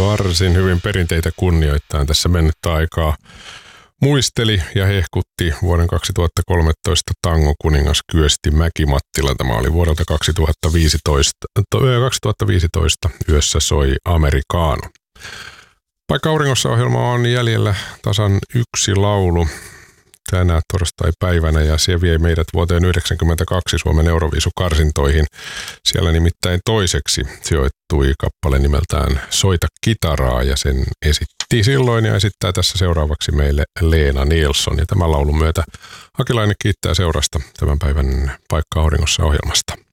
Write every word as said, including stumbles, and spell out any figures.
varsin hyvin perinteitä kunnioittain tässä mennyttä aikaa muisteli ja hehkutti vuoden kaksituhattakolmetoista tangokuningas Kyösti Mäki-Mattila. Tämä oli vuodelta kaksituhattaviisitoista. kaksituhattaviisitoista Yössä soi Amerikaano. Vaikka auringossa ohjelma on jäljellä tasan yksi laulu tänä torstai-päivänä ja se vie meidät vuoteen yhdeksänkymmentäkaksi Suomen Euroviisukarsintoihin. Siellä nimittäin toiseksi sijoittui kappale nimeltään Soita kitaraa ja sen esitti silloin ja esittää tässä seuraavaksi meille Leena Nilsson. Ja tämän laulun myötä Hakilainen kiittää seurasta tämän päivän Paikka auringossa -ohjelmasta.